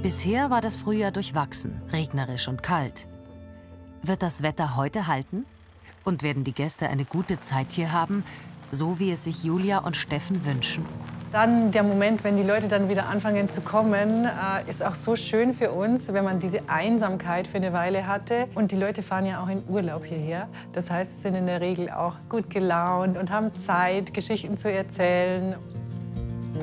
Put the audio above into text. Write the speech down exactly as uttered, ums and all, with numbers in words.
Bisher war das Frühjahr durchwachsen, regnerisch und kalt. Wird das Wetter heute halten? Und werden die Gäste eine gute Zeit hier haben, so wie es sich Julia und Steffen wünschen? Dann der Moment, wenn die Leute dann wieder anfangen zu kommen, äh, ist auch so schön für uns, wenn man diese Einsamkeit für eine Weile hatte. Und die Leute fahren ja auch in Urlaub hierher. Das heißt, sie sind in der Regel auch gut gelaunt und haben Zeit, Geschichten zu erzählen.